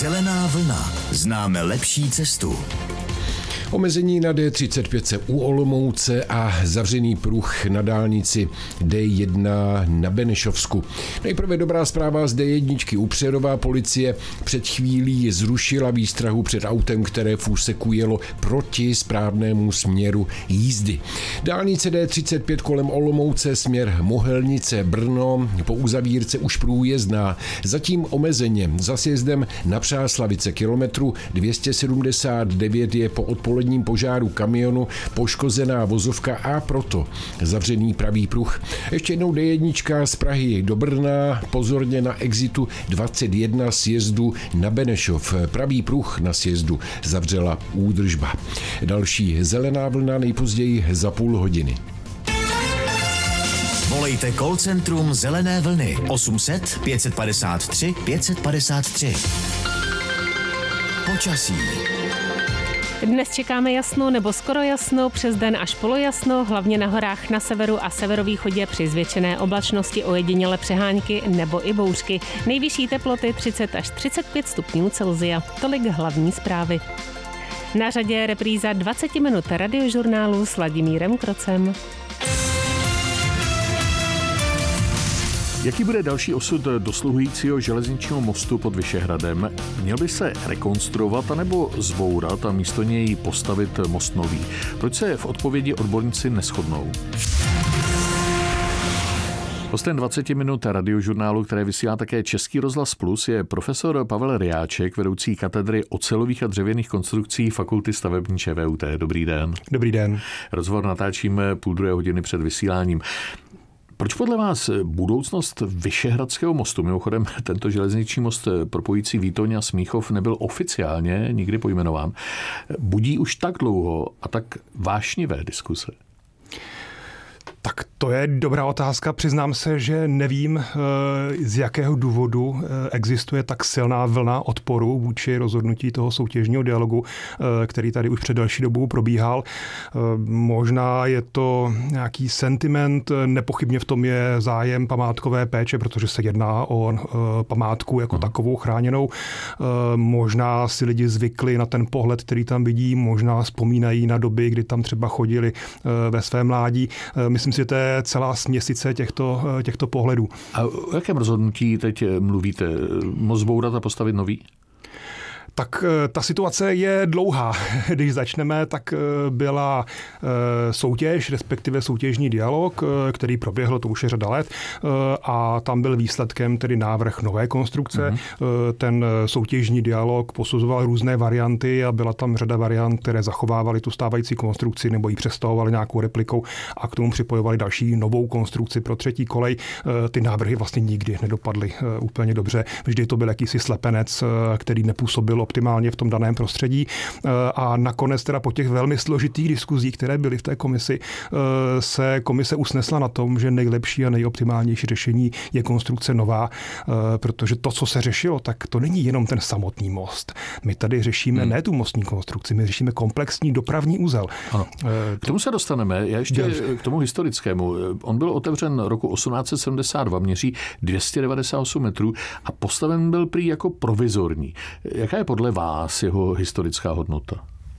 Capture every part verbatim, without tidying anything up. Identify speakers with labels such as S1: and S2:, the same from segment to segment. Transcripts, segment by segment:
S1: Zelená vlna. Známe lepší cestu.
S2: Omezení na D třicet pět u Olomouce a zavřený pruh na dálnici D jedna na Benešovsku. Nejprve dobrá zpráva z D jedna u Přerova. Policie před chvílí zrušila výstrahu před autem, které v úseku jelo proti správnému směru jízdy. Dálnice D třicet pět kolem Olomouce směr Mohelnice Brno po uzavírce už průjezdná. Zatím omezeně za sjezdem na Přáslavice kilometru dvě stě sedmdesát devět je po odpolední požáru kamionu poškozená vozovka a proto zavřený pravý pruh. Ještě jednou D jedna z Prahy do Brna, pozorně na exitu dvacet jedna sjezdu na Benešov. Pravý pruh na sjezdu zavřela údržba. Další zelená vlna nejpozději za půl hodiny.
S1: Volejte call centrum Zelené vlny osm set pět padesát tři pět padesát tři. Počasí.
S3: Dnes čekáme jasno nebo skoro jasno, přes den až polojasno, hlavně na horách na severu a severovýchodě při zvětšené oblačnosti ojediněle přehánky nebo i bouřky. Nejvyšší teploty třicet až třicet pět stupňů Celsia. Tolik hlavní zprávy. Na řadě repríza dvacet minut radiožurnálu s Vladimírem Krocem.
S4: Jaký bude další osud dosluhujícího železničního mostu pod Vyšehradem? Měl by se rekonstruovat anebo zbourat a místo něj postavit most nový? Proč se v odpovědi odborníci neshodnou? Hostem dvacet minut radiožurnálu, které vysílá také Český rozhlas Plus, je profesor Pavel Ryáček, vedoucí katedry ocelových a dřevěných konstrukcí Fakulty stavební ČVUT. Dobrý den.
S5: Dobrý den.
S4: Rozhovor natáčíme půl druhé hodiny před vysíláním. Proč podle vás budoucnost Vyšehradského mostu, mimochodem tento železniční most propojící Výtoň a Smíchov nebyl oficiálně nikdy pojmenován, budí už tak dlouho a tak vášnivé diskuse?
S5: Tak to je dobrá otázka. Přiznám se, že nevím, z jakého důvodu existuje tak silná vlna odporu vůči rozhodnutí toho soutěžního dialogu, který tady už před další dobou probíhal. Možná je to nějaký sentiment, nepochybně v tom je zájem památkové péče, protože se jedná o památku jako takovou chráněnou. Možná si lidi zvykli na ten pohled, který tam vidí, možná vzpomínají na doby, kdy tam třeba chodili ve své mládí. Myslím si, že to je celá směsice těchto, těchto pohledů.
S4: A o jakém rozhodnutí teď mluvíte? Most zbourat a postavit nový?
S5: Tak ta situace je dlouhá. Když začneme, tak byla soutěž, respektive soutěžní dialog, který proběhl, to už je řada let, a tam byl výsledkem tedy návrh nové konstrukce. Mm. Ten soutěžní dialog posuzoval různé varianty a byla tam řada variant, které zachovávaly tu stávající konstrukci nebo ji přestahovaly nějakou replikou a k tomu připojovali další novou konstrukci pro třetí kolej. Ty návrhy vlastně nikdy nedopadly úplně dobře. Vždy to byl jakýsi slepenec, který nepůsobil optimálně v tom daném prostředí a nakonec teda po těch velmi složitých diskuzích, které byly v té komisi, se komise usnesla na tom, že nejlepší a nejoptimálnější řešení je konstrukce nová, protože to, co se řešilo, tak to není jenom ten samotný most. My tady řešíme hmm. ne tu mostní konstrukci, my řešíme komplexní dopravní uzel.
S4: Ano. K tomu se dostaneme. Já ještě k tomu historickému. On byl otevřen roku osmnáct set sedmdesát dva, měří dvě stě devadesát osm metrů a postaven byl prý jako provizorní. Jaká je podle vás jeho historická hodnota?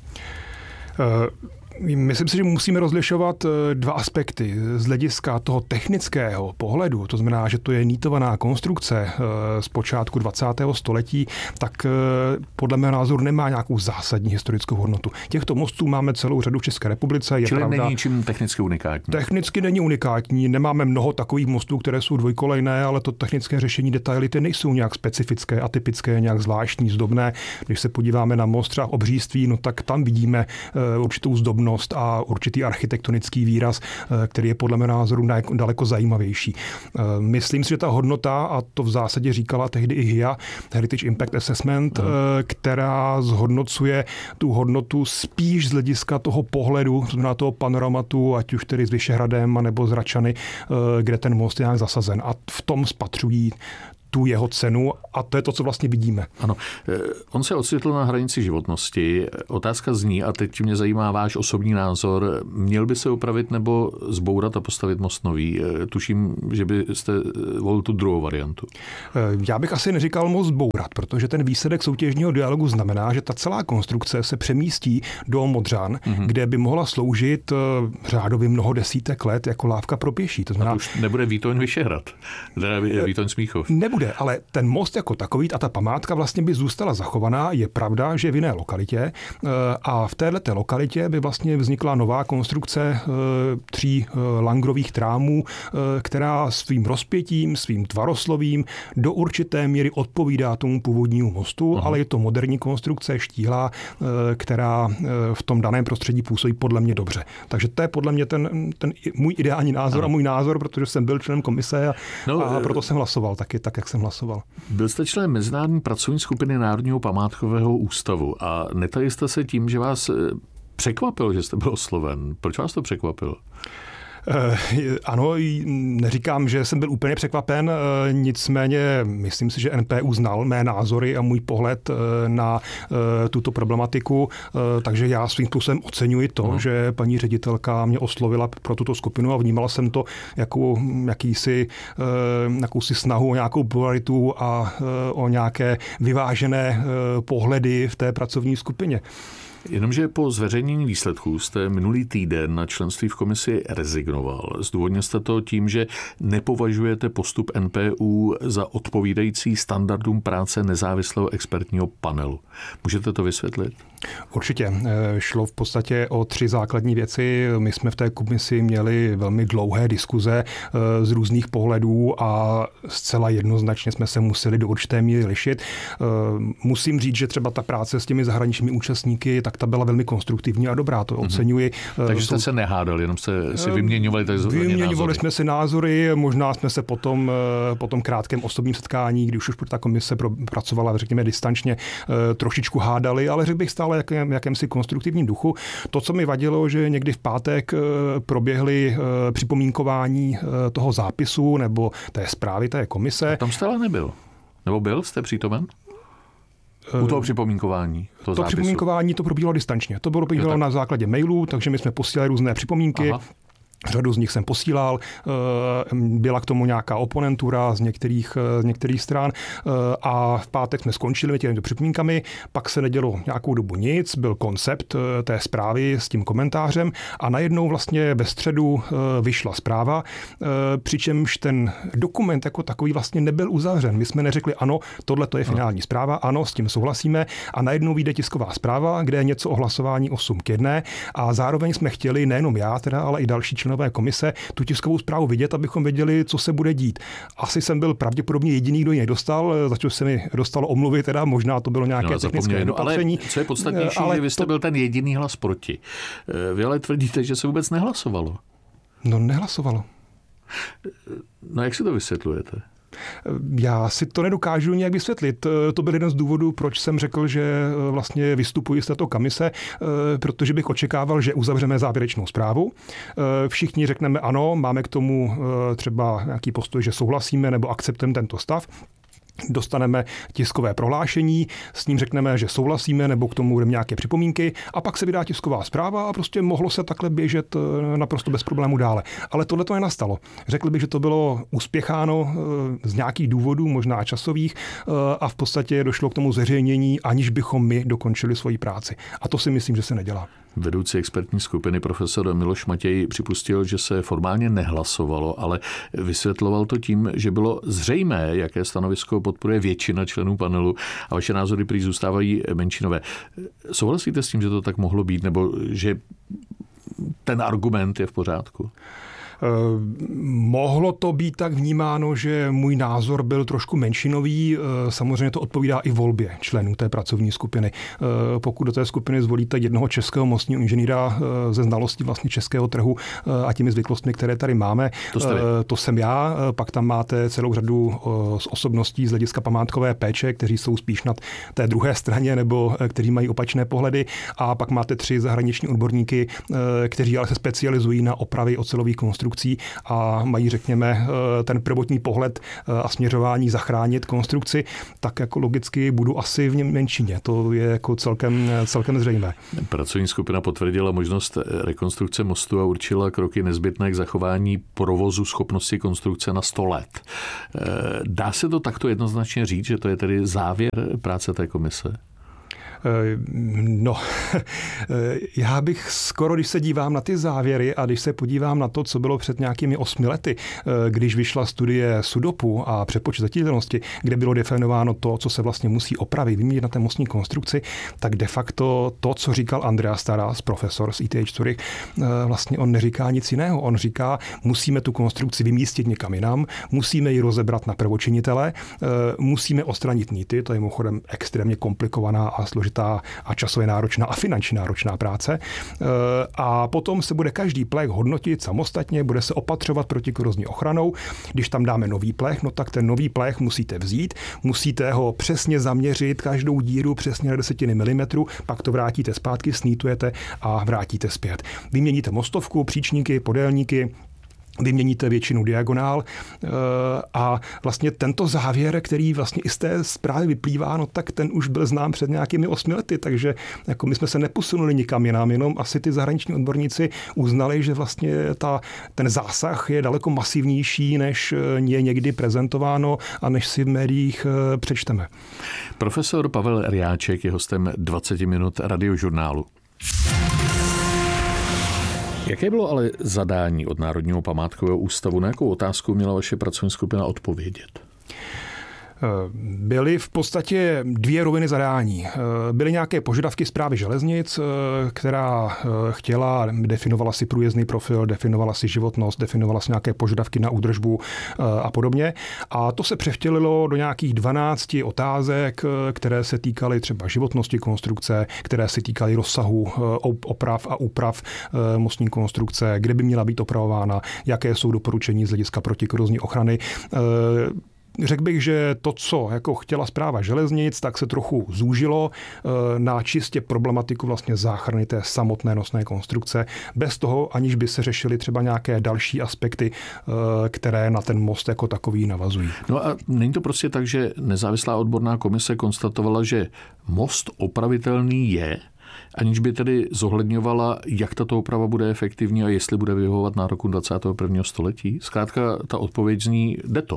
S5: Uh... Myslím si, že musíme rozlišovat dva aspekty. Z hlediska toho technického pohledu, to znamená, že to je nýtovaná konstrukce z počátku dvacátého století, tak podle mého názoru nemá nějakou zásadní historickou hodnotu. Těchto mostů máme celou řadu v České republice. Je
S4: Čili
S5: pravda,
S4: není ničím technicky unikátní?
S5: Technicky není unikátní. Nemáme mnoho takových mostů, které jsou dvojkolejné, ale to technické řešení, detaily, ty nejsou nějak specifické, atypické, nějak zvláštní, zdobné. Když se podíváme na most třeba Obříství, no tak tam vidíme určitou zdobnost a určitý architektonický výraz, který je podle mého názoru daleko zajímavější. Myslím si, že ta hodnota, a to v zásadě říkala tehdy i H I A, Heritage Impact Assessment, hmm. která zhodnocuje tu hodnotu spíš z hlediska toho pohledu, to znamená toho panoramatu, ať už tedy s Vyšehradem, nebo z Račany, kde ten most je nějak zasazen. A v tom spatřují tu jeho cenu a to je to, co vlastně vidíme.
S4: Ano, on se ocitl na hranici životnosti. Otázka zní, a teď mě zajímá váš osobní názor, měl by se opravit nebo zbourat a postavit most nový? Tuším, že byste volil tu druhou variantu.
S5: Já bych asi neříkal most zbourat, protože ten výsledek soutěžního dialogu znamená, že ta celá konstrukce se přemístí do Modřan, mm-hmm. kde by mohla sloužit řádově mnoho desítek let jako lávka pro pěší. To znamená,
S4: a to už nebude Výtoň Vyšehrad, ne Výtoň Smíchov.
S5: Nebude, ale ten most jako takový a ta památka vlastně by zůstala zachovaná. Je pravda, že v jiné lokalitě a v této lokalitě by vlastně vznikla nová konstrukce tří langrových trámů, která svým rozpětím, svým tvaroslovím do určité míry odpovídá tomu původnímu mostu, Aha. ale je to moderní konstrukce, štíhlá, která v tom daném prostředí působí podle mě dobře. Takže to je podle mě ten, ten můj ideální názor ano. a můj názor, protože jsem byl členem komise a, no, a proto jsem hlasoval taky tak, jak jsem hlasoval.
S4: Byl jste člen mezinárodní pracovní skupiny Národního památkového ústavu a netajil jste se tím, že vás překvapilo, že jste byl osloven. Proč vás to překvapilo?
S5: Ano, neříkám, že jsem byl úplně překvapen, nicméně myslím si, že N P U znal mé názory a můj pohled na tuto problematiku, takže já svým způsobem oceňuji to, uh-huh. že paní ředitelka mě oslovila pro tuto skupinu a vnímala jsem to jako jakýsi, jakousi snahu o nějakou pluralitu a o nějaké vyvážené pohledy v té pracovní skupině.
S4: Jenomže po zveřejnění výsledků jste minulý týden na členství v komisi rezignoval. Zdůvodnil jste to tím, že nepovažujete postup N P U za odpovídající standardům práce nezávislého expertního panelu. Můžete to vysvětlit?
S5: Určitě. Šlo v podstatě o tři základní věci. My jsme v té komisi měli velmi dlouhé diskuze z různých pohledů a zcela jednoznačně jsme se museli do určité míry lišit. Musím říct, že třeba ta práce s těmi zahraničními účastníky, tak ta byla velmi konstruktivní a dobrá, to oceňuji.
S4: Takže jste se nehádali, jenom jste si vyměňovali takzvané názory.
S5: Vyměňovali jsme si názory, možná jsme se potom po tom krátkém osobním setkání, když už ta komise pracovala, řekněme, distančně, trošičku hádali, ale řekl bych stále jakém, jakémsi konstruktivním duchu. To, co mi vadilo, že někdy v pátek proběhly připomínkování toho zápisu nebo té zprávy té komise.
S4: A tam jste ale nebyl. Nebo byl? Jste přítomen? U toho připomínkování.
S5: To zápisu. Připomínkování to probíhalo distančně. To bylo probíhalo na základě mailů, takže my jsme posílali různé připomínky. Aha. Řadu z nich jsem posílal, byla k tomu nějaká oponentura z některých, z některých stran a v pátek jsme skončili těmito připomínkami, pak se nedělo nějakou dobu nic, byl koncept té zprávy s tím komentářem a najednou vlastně ve středu vyšla zpráva, přičemž ten dokument jako takový vlastně nebyl uzavřen. My jsme neřekli ano, tohle to je finální zpráva, ano, s tím souhlasíme a najednou vyjde tisková zpráva, kde je něco o hlasování osm k jedné a zároveň jsme chtěli, nejenom já teda, ale i další členové komise, tu tiskovou zprávu vidět, abychom věděli, co se bude dít. Asi jsem byl pravděpodobně jediný, kdo ji nedostal, za co se mi dostalo omluvy, teda možná to bylo nějaké no, technické opatření.
S4: Ale co je podstatnější, ale že vy jste to... byl ten jediný hlas proti. Vy ale tvrdíte, že se vůbec nehlasovalo.
S5: No nehlasovalo.
S4: No jak si to vysvětlujete?
S5: Já si to nedokážu nějak vysvětlit. To byl jeden z důvodů, proč jsem řekl, že vlastně vystupuji z této komise, protože bych očekával, že uzavřeme závěrečnou zprávu. Všichni řekneme ano, máme k tomu třeba nějaký postoj, že souhlasíme nebo akceptujeme tento stav. Dostaneme tiskové prohlášení, s ním řekneme, že souhlasíme, nebo k tomu budeme nějaké připomínky a pak se vydá tisková zpráva a prostě mohlo se takhle běžet naprosto bez problémů dále. Ale tohle to nenastalo. Řekl bych, že to bylo uspěcháno z nějakých důvodů, možná časových, a v podstatě došlo k tomu zveřejnění, aniž bychom my dokončili svoji práci. A to si myslím, že se nedělá.
S4: Vedoucí expertní skupiny profesor Miloš Matěj připustil, že se formálně nehlasovalo, ale vysvětloval to tím, že bylo zřejmé, jaké stanovisko podporuje většina členů panelu a vaše názory prý zůstávají menšinové. Souhlasíte s tím, že to tak mohlo být, nebo že ten argument je v pořádku?
S5: Mohlo to být tak vnímáno, že můj názor byl trošku menšinový. Samozřejmě to odpovídá i volbě členů té pracovní skupiny. Pokud do té skupiny zvolíte jednoho českého mostního inženýra ze znalostí vlastně českého trhu a těmi zvyklostmi, které tady máme,
S4: to,
S5: to jsem já. Pak tam máte celou řadu osobností z hlediska památkové péče, kteří jsou spíš na té druhé straně nebo kteří mají opačné pohledy. A pak máte tři zahraniční odborníky, kteří ale se specializují na opravy ocelových konstrukcí konstrukcí a mají, řekněme, ten prvotní pohled a směřování zachránit konstrukci, tak jako logicky budu asi v Němčině. To je jako celkem, celkem zřejmé.
S4: Pracovní skupina potvrdila možnost rekonstrukce mostu a určila kroky nezbytné k zachování provozu schopnosti konstrukce na sto let. Dá se to takto jednoznačně říct, že to je tedy závěr práce té komise?
S5: No, já bych skoro, když se dívám na ty závěry a když se podívám na to, co bylo před nějakými osmi lety, když vyšla studie SUDOPu a přepočet zatitelnosti, kde bylo definováno to, co se vlastně musí opravit, vyměnit na té mostní konstrukci, tak de facto to, co říkal Andreas Taras, profesor z I T H Zurich, vlastně on neříká nic jiného. On říká, musíme tu konstrukci vymístit někam jinam, musíme ji rozebrat na prvočinitele, musíme odstranit nity, to je mimochodem extrémně komplikovaná a složitá a časově náročná a finančně náročná práce. A potom se bude každý plech hodnotit samostatně, bude se opatřovat protikorozní ochranou. Když tam dáme nový plech, no tak ten nový plech musíte vzít, musíte ho přesně zaměřit, každou díru přesně na desetiny milimetru, pak to vrátíte zpátky, snítujete a vrátíte zpět. Vyměníte mostovku, příčníky, podélníky, vyměníte většinu diagonál a vlastně tento závěr, který vlastně i z té zprávy vyplývá, no tak ten už byl znám před nějakými osmi lety, takže jako my jsme se neposunuli nikam jinam, jenom asi ty zahraniční odborníci uznali, že vlastně ta, ten zásah je daleko masivnější, než je někdy prezentováno a než si v médiích přečteme.
S4: Profesor Pavel Riáček je hostem dvacet minut Radiožurnálu. Jaké bylo ale zadání od Národního památkového ústavu? Na jakou otázku měla vaše pracovní skupina odpovědět?
S5: Byly v podstatě dvě roviny zadání. Byly nějaké požadavky Správy železnic, která chtěla, definovala si průjezdný profil, definovala si životnost, definovala si nějaké požadavky na údržbu a podobně. A to se převtělilo do nějakých dvanácti otázek, které se týkaly třeba životnosti konstrukce, které se týkaly rozsahu oprav a úprav mostní konstrukce, kde by měla být opravována, jaké jsou doporučení z hlediska protikorozní ochrany. Řekl bych, že to, co jako chtěla Správa železnic, tak se trochu zúžilo na čistě problematiku vlastně záchrany té samotné nosné konstrukce, bez toho, aniž by se řešily třeba nějaké další aspekty, které na ten most jako takový navazují.
S4: No a není to prostě tak, že nezávislá odborná komise konstatovala, že most opravitelný je, aniž by tedy zohledňovala, jak tato oprava bude efektivní a jestli bude vyhovovat nároku dvacátého prvního století? Zkrátka ta odpověď zní, jde to.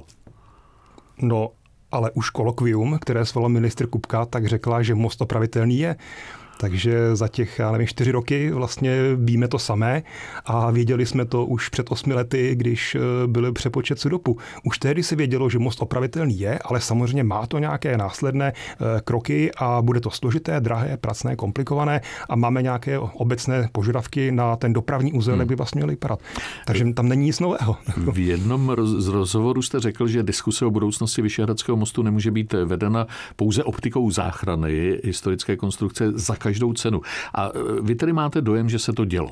S5: No, ale už kolokvium, které svolal ministr Kupka, tak řekla, že most opravitelný je. Takže za těch, já nevím, čtyři roky vlastně víme to samé a věděli jsme to už před osmi lety, když byl přepočet SUDOPu. Už tehdy se vědělo, že most opravitelný je, ale samozřejmě má to nějaké následné kroky a bude to složité, drahé, pracné, komplikované a máme nějaké obecné požadavky na ten dopravní uzel, hmm. jak by vlastně měl vypadat. Takže tam není nic nového.
S4: V jednom z rozhovoru jste řekl, že diskuse o budoucnosti Vyšehradského mostu nemůže být vedena pouze optikou záchrany historické konstrukce za každou cenu. A vy tedy máte dojem, že se to dělo?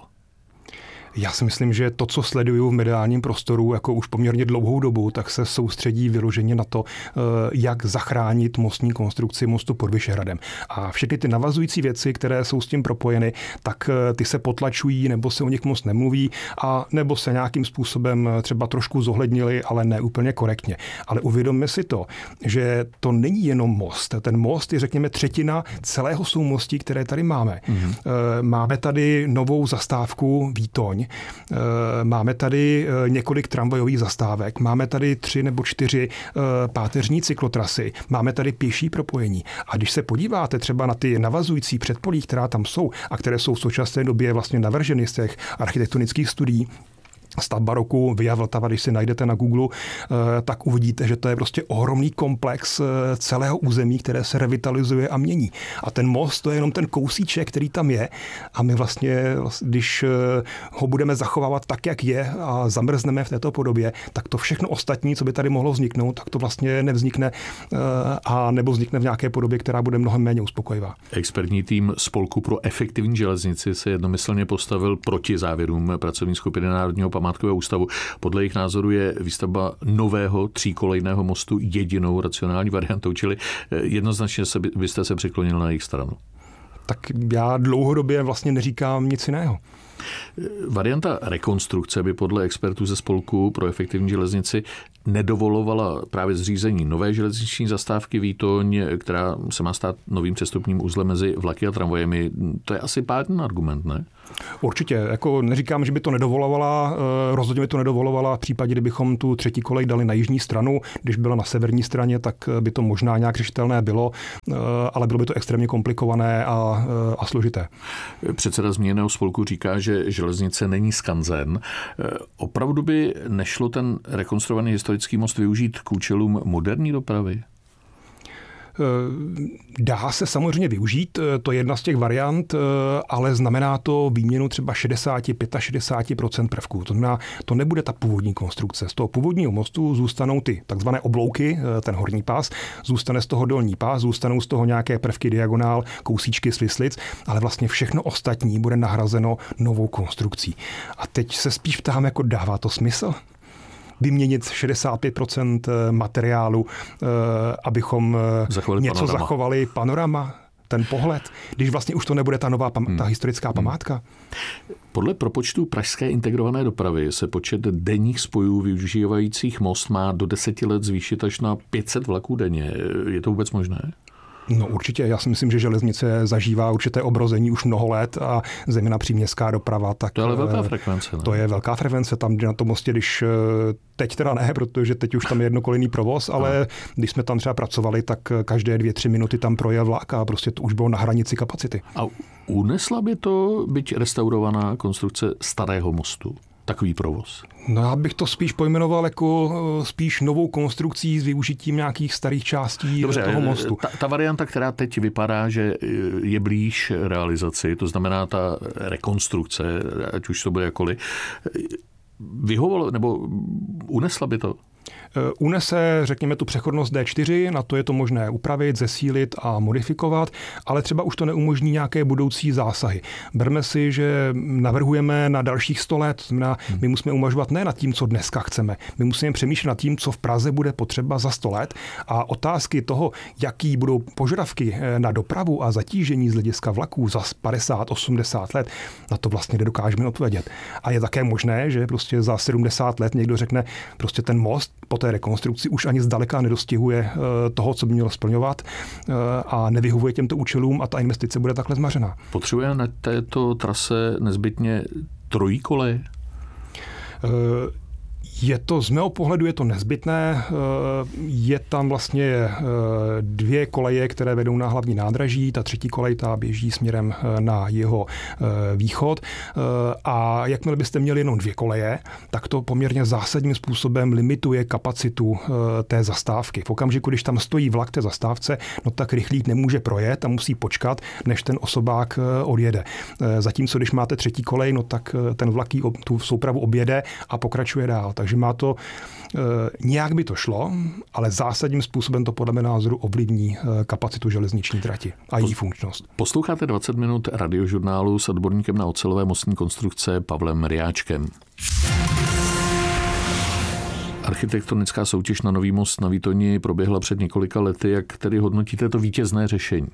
S5: Já si myslím, že to, co sleduju v mediálním prostoru jako už poměrně dlouhou dobu, tak se soustředí vyloženě na to, jak zachránit mostní konstrukci mostu pod Vyšehradem. A všechny ty navazující věci, které jsou s tím propojeny, tak ty se potlačují, nebo se o nich moc nemluví, a nebo se nějakým způsobem třeba trošku zohlednili, ale ne úplně korektně. Ale uvědomme si to, že to není jenom most. Ten most je, řekněme, třetina celého soumostí, které tady máme. Mm-hmm. Máme tady novou zastávku Výtoň. Máme tady několik tramvajových zastávek, máme tady tři nebo čtyři páteřní cyklotrasy, máme tady pěší propojení. A když se podíváte třeba na ty navazující předpolí, která tam jsou a které jsou v současné době vlastně navrženy z těch architektonických studií, stavba roku Via Vltava, když si najdete na Google, tak uvidíte, že to je prostě ohromný komplex celého území, které se revitalizuje a mění. A ten most, to je jenom ten kousíček, který tam je. A my vlastně, když ho budeme zachovávat tak, jak je a zamrzneme v této podobě, tak to všechno ostatní, co by tady mohlo vzniknout, tak to vlastně nevznikne a nebo vznikne v nějaké podobě, která bude mnohem méně uspokojivá.
S4: Expertní tým Spolku pro efektivní železnici se jednomyslně postavil proti závěrům pracovní skupiny Národního památkového ústavu. Podle jejich názoru je výstavba nového tříkolejného mostu jedinou racionální variantou, čili jednoznačně se, byste se přiklonil na jejich stranu.
S5: Tak já dlouhodobě vlastně neříkám nic jiného.
S4: Varianta rekonstrukce by podle expertů ze Spolku pro efektivní železnici nedovolovala právě zřízení nové železniční zastávky Výtoň, která se má stát novým přestupním uzlem mezi vlaky a tramvajemi. To je asi pádný argument, ne?
S5: Určitě. Jako neříkám, že by to nedovolovala, rozhodně by to nedovolovala v případě, kdybychom tu třetí kolej dali na jižní stranu. Když byla na severní straně, tak by to možná nějak řešitelné bylo, ale bylo by to extrémně komplikované a, a složité.
S4: Předseda zmíněného spolku říká, že železnice není skanzen. Opravdu by nešlo ten rekonstruovaný historický most využít k účelům moderní dopravy?
S5: Dá se samozřejmě využít, to je jedna z těch variant, ale znamená to výměnu třeba šedesát až šedesát pět procent prvků. To znamená, to nebude ta původní konstrukce. Z toho původního mostu zůstanou ty takzvané oblouky, ten horní pás, zůstane z toho dolní pás, zůstanou z toho nějaké prvky diagonál, kousíčky svislic, ale vlastně všechno ostatní bude nahrazeno novou konstrukcí. A teď se spíš ptám, jako dává to smysl? Vyměnit šedesát pět procent materiálu, abychom
S4: zachovali
S5: něco
S4: panorama.
S5: zachovali, panorama, ten pohled, když vlastně už to nebude ta nová pam- ta historická hmm. památka.
S4: Podle propočtu pražské integrované dopravy se počet denních spojů využívajících most má do deseti let zvýšit až na pět set vlaků denně. Je to vůbec možné?
S5: No určitě, já si myslím, že železnice zažívá určité obrození už mnoho let a zejména příměstská doprava. Tak
S4: to je ale velká frekvence. Ne?
S5: To je velká frekvence tam na tom mostě, když teď teda ne, protože teď už tam je jednokolejný provoz, ale no. když jsme tam třeba pracovali, tak každé dvě, tři minuty tam projel vlak a prostě to už bylo na hranici kapacity.
S4: A unesla by to byť restaurovaná konstrukce starého mostu? Takový provoz?
S5: No já bych to spíš pojmenoval jako spíš novou konstrukcí s využitím nějakých starých částí Dobře, toho mostu.
S4: Ta, ta varianta, která teď vypadá, že je blíž realizaci, to znamená ta rekonstrukce, ať už to bude jakkoliv, vyhovovalo, nebo unesla by to?
S5: Unese, řekněme, tu přechodnost D čtyři, na to je to možné upravit, zesílit a modifikovat, ale třeba už to neumožní nějaké budoucí zásahy. Berme si, že navrhujeme na dalších sto let, znamená, my musíme uvažovat ne nad tím, co dneska chceme, my musíme přemýšlet nad tím, co v Praze bude potřeba za sto let a otázky toho, jaký budou požadavky na dopravu a zatížení z hlediska vlaků za padesát osmdesát let, na to vlastně nedokážeme odpovědět. A je také možné, že prostě za sedmdesát let někdo řekne, prostě ten most po té rekonstrukci už ani zdaleka nedostihuje toho, co by mělo splňovat a nevyhovuje těmto účelům a ta investice bude takhle zmařená.
S4: Potřebuje na této trase nezbytně trojí koleje?
S5: Je to, z mého pohledu je to nezbytné. Je tam vlastně dvě koleje, které vedou na hlavní nádraží. Ta třetí kolej ta běží směrem na jeho východ. A jakmile byste měli jenom dvě koleje, tak to poměrně zásadním způsobem limituje kapacitu té zastávky. V okamžiku, když tam stojí vlak té zastávce, no tak rychlík nemůže projet a musí počkat, než ten osobák odjede. Zatímco, když máte třetí kolej, no tak ten vlak tu soupravu objede a pokračuje dál. Takže má to, e, nějak by to šlo, ale zásadním způsobem to podle mého názoru ovlivní e, kapacitu železniční trati a její funkčnost.
S4: Posloucháte dvacet minut radiožurnálu s odborníkem na ocelové mostní konstrukce Pavlem Riáčkem. Architektonická soutěž na nový most na Výtoni proběhla před několika lety. Jak tedy hodnotíte to vítězné řešení?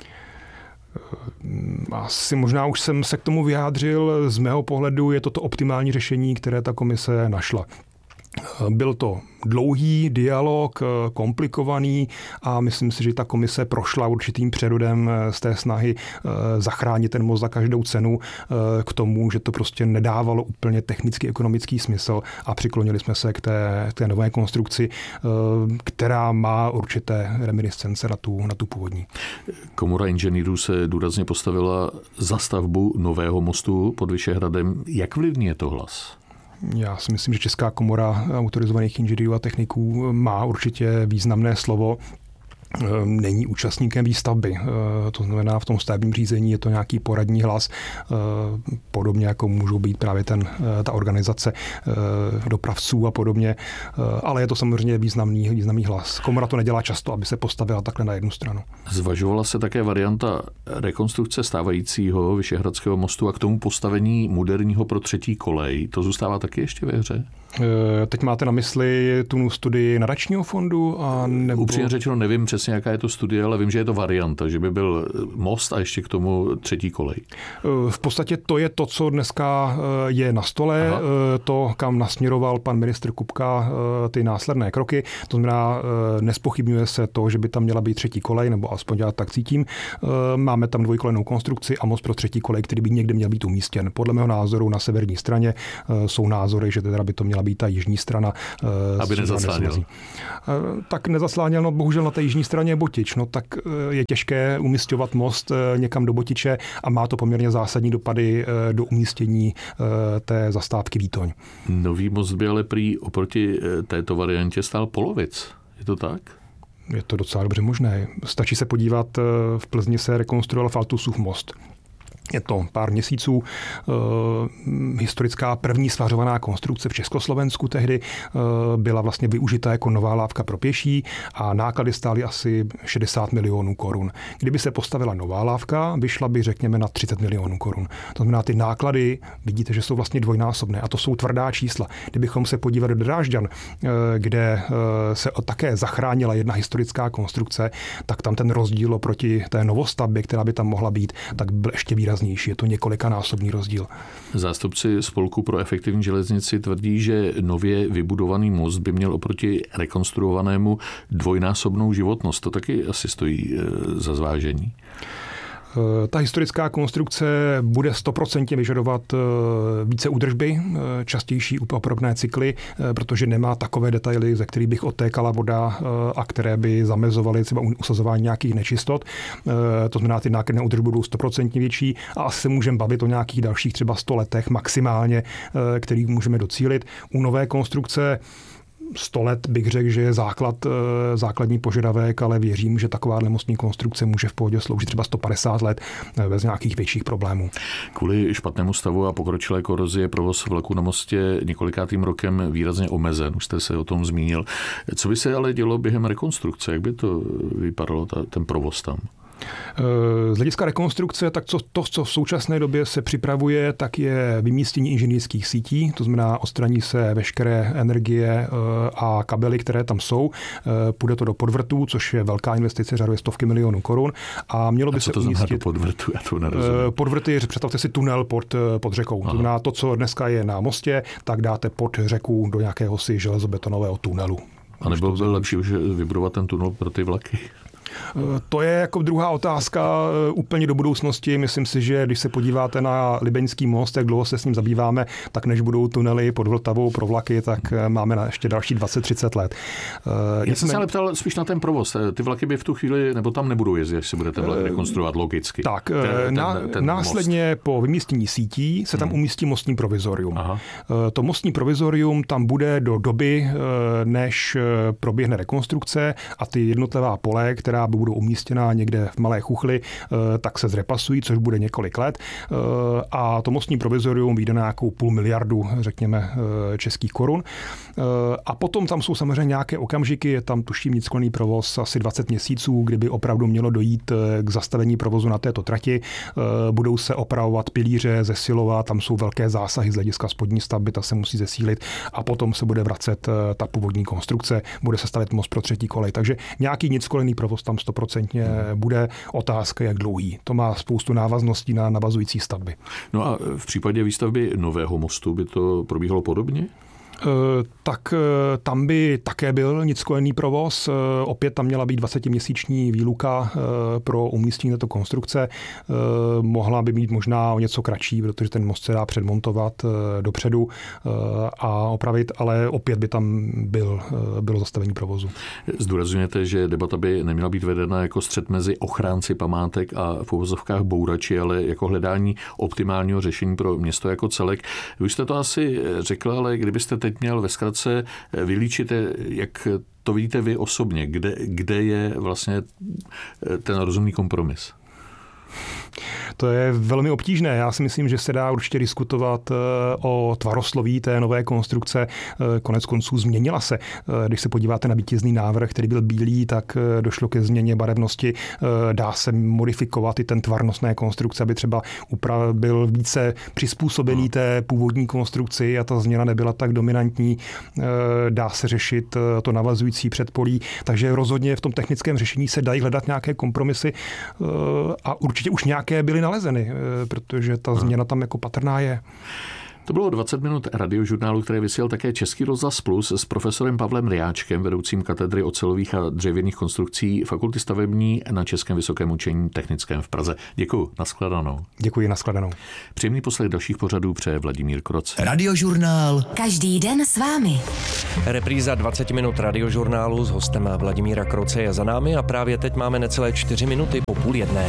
S5: Asi možná už jsem se k tomu vyjádřil. Z mého pohledu je to to optimální řešení, které ta komise našla. Byl to dlouhý dialog, komplikovaný a myslím si, že ta komise prošla určitým přerodem z té snahy zachránit ten most za každou cenu k tomu, že to prostě nedávalo úplně technicky ekonomický smysl a přiklonili jsme se k té, k té nové konstrukci, která má určité reminiscence na tu, na tu původní.
S4: Komora inženýrů se důrazně postavila za stavbu nového mostu pod Vyšehradem. Jak vlivní je to hlas?
S5: Já si myslím, že Česká komora autorizovaných inženýrů a techniků má určitě významné slovo. Není účastníkem výstavby. To znamená, v tom stavebním řízení je to nějaký poradní hlas, podobně jako můžou být právě ten, ta organizace dopravců a podobně, ale je to samozřejmě významný, významný hlas. Komora to nedělá často, aby se postavila takhle na jednu stranu.
S4: Zvažovala se také varianta rekonstrukce stávajícího Vyšehradského mostu a k tomu postavení moderního pro třetí kolej. To zůstává taky ještě ve hře?
S5: Teď máte na mysli tu studii nadačního fondu? A nebo...
S4: Upřímně řečeno nevím přesně, jaká je to studie, ale vím, že je to varianta, že by byl most a ještě k tomu třetí kolej.
S5: V podstatě to je to, co dneska je na stole, Aha. to, kam nasměroval pan ministr Kupka ty následné kroky. To znamená, nespochybňuje se to, že by tam měla být třetí kolej, nebo aspoň já tak cítím. Máme tam dvojkolejnou konstrukci a most pro třetí kolej, který by někde měl být umístěn. Podle mého názoru na severní straně jsou názory, že teda by to měla být ta jižní strana.
S4: Aby nezasláněl.
S5: Tak nezasláněl, no bohužel na té jižní straně je Botič. No tak je těžké umísťovat most někam do Botiče a má to poměrně zásadní dopady do umístění té zastávky Výtoň.
S4: Nový most by ale prý oproti této variantě stál polovic. Je to tak?
S5: Je to docela dobře možné. Stačí se podívat, v Plzni se rekonstruoval Faltusův most. Je to pár měsíců. E, historická první svařovaná konstrukce v Československu tehdy e, byla vlastně využita jako nová lávka pro pěší a náklady stály asi šedesát milionů korun. Kdyby se postavila nová lávka, vyšla by řekněme na třicet milionů korun. To znamená, ty náklady, vidíte, že jsou vlastně dvojnásobné a to jsou tvrdá čísla. Kdybychom se podívali do Drážďan, e, kde e, se také zachránila jedna historická konstrukce, tak tam ten rozdíl oproti té novostavbě, která by tam mohla být, tak byl ještě výrazný. Je to několikanásobný rozdíl.
S4: Zástupci Spolku pro efektivní železnici tvrdí, že nově vybudovaný most by měl oproti rekonstruovanému dvojnásobnou životnost. To taky asi stojí za zvážení.
S5: Ta historická konstrukce bude stoprocentně vyžadovat více údržby, častější opravné cykly, protože nemá takové detaily, ze kterých bych odtékala voda a které by zamezovaly třeba usazování nějakých nečistot. To znamená, ty náklady na údržbu budou stoprocentně větší a asi se můžeme bavit o nějakých dalších třeba sto letech maximálně, kterých můžeme docílit. U nové konstrukce sto let bych řekl, že je základ, základní požadavek, ale věřím, že takováhle mostní konstrukce může v pohodě sloužit třeba sto padesát let bez nějakých větších problémů.
S4: Kvůli špatnému stavu a pokročilé korozi je provoz vlaku na mostě několikátým rokem výrazně omezen. Už jste se o tom zmínil. Co by se ale dělo během rekonstrukce? Jak by to vypadalo, ta, ten provoz tam?
S5: Z hlediska rekonstrukce, tak co, to, co v současné době se připravuje, tak je vymístění inženýrských sítí, to znamená odstraní se veškeré energie a kabely, které tam jsou. Půjde to do podvrtů, což je velká investice, řaduje stovky milionů korun. A mělo by
S4: a co
S5: se
S4: to
S5: umístit
S4: znamená do podvrtu? Já to nerozumím.
S5: Podvrty, představte si tunel pod, pod řekou. To znamená to, co dneska je na mostě, tak dáte pod řeku do nějakého si železobetonového tunelu.
S4: A nebo bylo lepší už vybudovat ten tunel pro ty vlaky?
S5: To je jako druhá otázka úplně do budoucnosti. Myslím si, že když se podíváte na Libeňský most, jak dlouho se s ním zabýváme, tak než budou tunely pod Vltavou pro vlaky, tak máme na ještě další dvacet třicet let.
S4: Já jsem se ale ptal spíš na ten provoz. Ty vlaky by v tu chvíli, nebo tam nebudou jezdit, až se budete vlak rekonstruovat logicky.
S5: Tak, ten, na, ten, ten následně most. Po vymístění sítí se tam hmm. umístí mostní provizorium. Aha. To mostní provizorium tam bude do doby, než proběhne rekonstrukce a ty jednotlivá pole, která budou umístěná někde v Malé Chuchli, tak se zrepasují, což bude několik let. A to mostní provizorium vyjde na nějakou půl miliardu, řekněme, českých korun. A potom tam jsou samozřejmě nějaké okamžiky, je tam tuším nickolný provoz asi dvacet měsíců, kdyby opravdu mělo dojít k zastavení provozu na této trati. Budou se opravovat pilíře, zesilovat, tam jsou velké zásahy z hlediska spodní stavby, ta se musí zesílit a potom se bude vracet ta původní konstrukce, bude se stavět most pro třetí kolej. Takže nějaký nickolný provoz tam stoprocentně bude, otázka, jak dlouhý. To má spoustu návazností na navazující stavby.
S4: No a v případě výstavby nového mostu by to probíhalo podobně?
S5: Tak tam by také byl nickolenný provoz. Opět tam měla být dvacetiměsíční výluka pro umístění této konstrukce. Mohla by být možná o něco kratší, protože ten most se dá předmontovat dopředu a opravit, ale opět by tam byl, bylo zastavení provozu.
S4: Zdůrazňujete, že debata by neměla být vedena jako střet mezi ochránci památek a v uvozovkách bourači, ale jako hledání optimálního řešení pro město jako celek. Vy jste to asi řekl, ale kdybyste teď měl ve zkratce vylíčit, jak to vidíte vy osobně, kde, kde je vlastně ten rozumný kompromis?
S5: To je velmi obtížné. Já si myslím, že se dá určitě diskutovat o tvarosloví té nové konstrukce. Konec konců změnila se. Když se podíváte na vítězný návrh, který byl bílý, tak došlo ke změně barevnosti. Dá se modifikovat i ten tvar nosné konstrukce, aby třeba byl více přizpůsobený té původní konstrukci a ta změna nebyla tak dominantní. Dá se řešit to navazující předpolí, takže rozhodně v tom technickém řešení se dají hledat nějaké kompromisy a určitě už nějaké byly nalezeny, protože ta změna tam jako patrná je.
S4: To bylo dvacet minut radiožurnálu, které vysílal také Český rozhlas Plus s profesorem Pavlem Ryáčkem, vedoucím katedry ocelových a dřevěných konstrukcí Fakulty stavební na Českém vysokém učení technickém v Praze. Děkuji, nashledanou.
S5: Děkuji, nashledanou.
S4: Příjemný poslech dalších pořadů přeje Vladimír Kroc.
S1: Radiožurnál.
S6: Každý den s vámi.
S7: Repríza dvacet minut radiožurnálu s hostem Vladimíra Kroce je za námi a právě teď máme necelé čtyři minuty po půl jedné.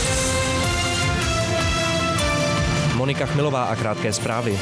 S7: Monika Chmilová a krátké zprávy.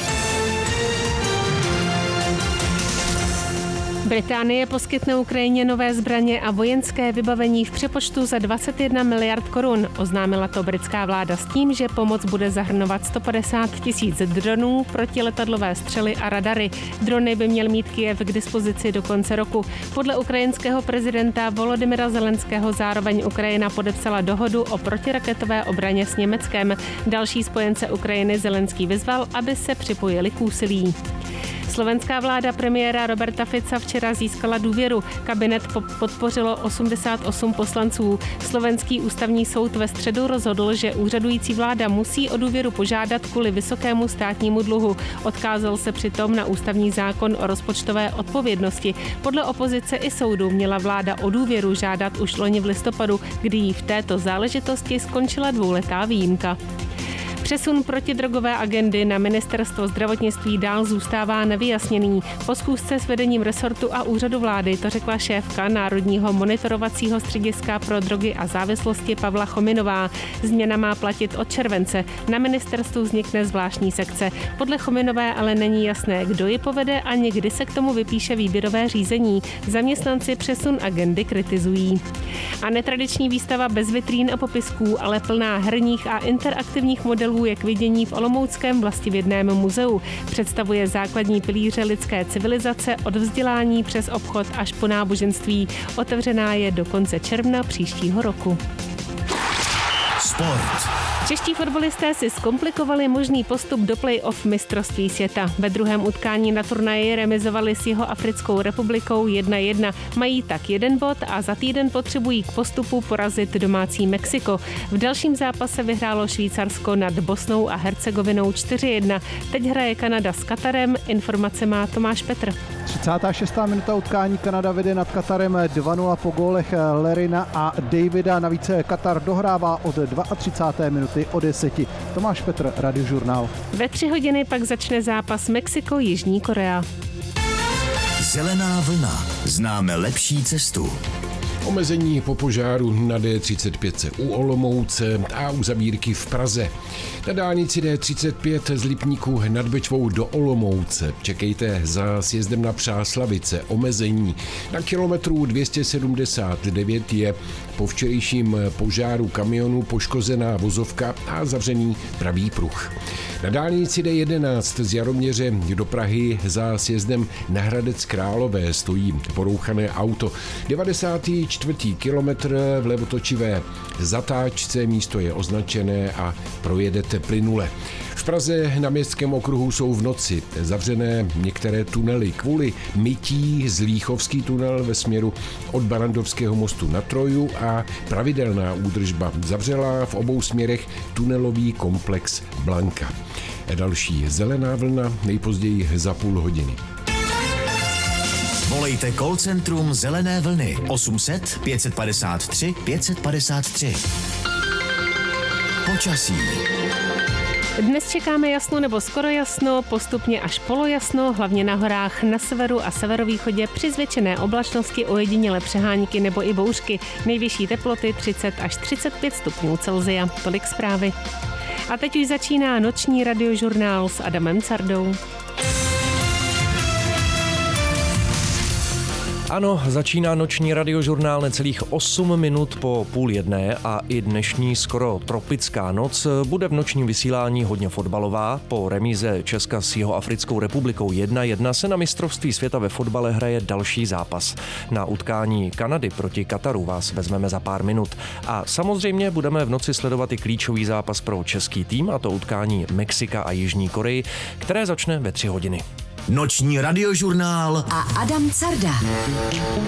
S3: Británie poskytne Ukrajině nové zbraně a vojenské vybavení v přepočtu za dvacet jedna miliard korun. Oznámila to britská vláda s tím, že pomoc bude zahrnovat sto padesát tisíc dronů, protiletadlové střely a radary. Drony by měl mít Kyjev k dispozici do konce roku. Podle ukrajinského prezidenta Volodymyra Zelenského zároveň Ukrajina podepsala dohodu o protiraketové obraně s Německem. Další spojence Ukrajiny Zelenský vyzval, aby se připojili k úsilí. Slovenská vláda premiéra Roberta Fica včera získala důvěru. Kabinet podpořilo osmdesát osm poslanců. Slovenský ústavní soud ve středu rozhodl, že úřadující vláda musí o důvěru požádat kvůli vysokému státnímu dluhu. Odkázal se přitom na ústavní zákon o rozpočtové odpovědnosti. Podle opozice i soudu měla vláda o důvěru žádat už loni v listopadu, kdy jí v této záležitosti skončila dvouletá výjimka. Přesun protidrogové agendy na ministerstvo zdravotnictví dál zůstává nevyjasněný. Po schůzce s vedením resortu a úřadu vlády to řekla šéfka Národního monitorovacího střediska pro drogy a závislosti Pavla Chominová. Změna má platit od července. Na ministerstvu vznikne zvláštní sekce. Podle Chominové ale není jasné, kdo ji povede a někdy se k tomu vypíše výběrové řízení. Zaměstnanci přesun agendy kritizují. A netradiční výstava bez vitrín a popisků, ale plná herních a interaktivních modelů je k vidění v olomouckém Vlastivědném muzeu. Představuje základní pilíře lidské civilizace od vzdělání přes obchod až po náboženství. Otevřená je do konce června příštího roku.
S1: Sport.
S3: Čeští fotbalisté si zkomplikovali možný postup do play-off mistrovství světa. Ve druhém utkání na turnaji remizovali s Jihoafrickou republikou jedna jedna. Mají tak jeden bod a za týden potřebují k postupu porazit domácí Mexiko. V dalším zápase vyhrálo Švýcarsko nad Bosnou a Hercegovinou čtyři jedna. Teď hraje Kanada s Katarem. Informace má Tomáš Petr.
S8: třicátá šestá minuta utkání, Kanada vede nad Katarem dva nula po gólech Lerina a Davida. Navíc Katar dohrává od třicáté druhé minuty o deseti. Tomáš Petr, Radiožurnál.
S3: Ve tři hodiny pak začne zápas Mexiko-Jižní Korea.
S1: Zelená vlna. Známe lepší cestu.
S2: Omezení po požáru na D třicet pět u Olomouce a uzavírky v Praze. Na dálnici D třicet pět z Lipníku nad Bečvou do Olomouce. Čekejte za sjezdem na Přáslavice. Omezení na kilometru dvě stě sedmdesát devět je po včerejším požáru kamionu poškozená vozovka a zavřený pravý pruh. Na dálnici D jedenáct z Jaroměře do Prahy za sjezdem na Hradec Králové stojí porouchané auto. devadesátý čtvrtý kilometr v levotočivé zatáčce, místo je označené a projedete plynule. V Praze na Městském okruhu jsou v noci zavřené některé tunely kvůli mytí. Zlíchovský tunel ve směru od Barandovského mostu na Troju a pravidelná údržba zavřela v obou směrech tunelový komplex Blanka. Další zelená vlna nejpozději za půl hodiny.
S1: Volejte call centrum Zelené vlny osm set pět padesát tři pět padesát tři. Počasí.
S3: Dnes čekáme jasno nebo skoro jasno, postupně až polojasno, hlavně na horách na severu a severovýchodě při zvětšené oblačnosti, ojedinělé přehánky nebo i bouřky. Nejvyšší teploty třicet až třicet pět stupňů Celsia. Tolik zprávy. A teď už začíná noční radiožurnál s Adamem Cardou.
S7: Ano, začíná noční radiožurnál necelých osm minut po půl jedné a i dnešní skoro tropická noc bude v nočním vysílání hodně fotbalová. Po remíze Česka s Jihoafrickou republikou jedna jedna se na mistrovství světa ve fotbale hraje další zápas. Na utkání Kanady proti Kataru vás vezmeme za pár minut. A samozřejmě budeme v noci sledovat i klíčový zápas pro český tým, a to utkání Mexika a Jižní Koreji, které začne ve tři hodiny.
S1: Noční radiožurnál
S6: a Adam Carda.